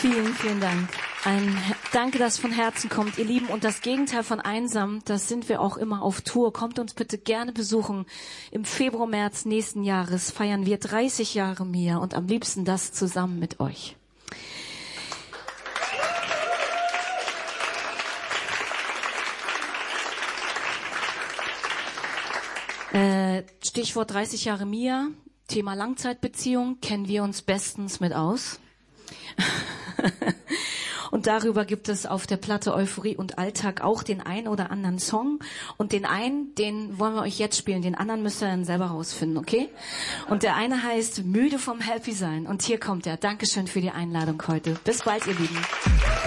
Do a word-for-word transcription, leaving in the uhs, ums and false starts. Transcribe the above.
Vielen, vielen Dank. Ein Danke, das von Herzen kommt, ihr Lieben. Und das Gegenteil von einsam, das sind wir auch immer auf Tour. Kommt uns bitte gerne besuchen. Im Februar, März nächsten Jahres feiern wir dreißig Jahre Mia und am liebsten das zusammen mit euch. Äh, Stichwort dreißig Jahre Mia. Thema Langzeitbeziehung, kennen wir uns bestens mit aus. Und darüber gibt es auf der Platte Euphorie und Alltag auch den einen oder anderen Song. Und den einen, den wollen wir euch jetzt spielen. Den anderen müsst ihr dann selber rausfinden, okay? Und der eine heißt Müde vom Happy Sein. Und hier kommt er. Dankeschön für die Einladung heute. Bis bald, ihr Lieben.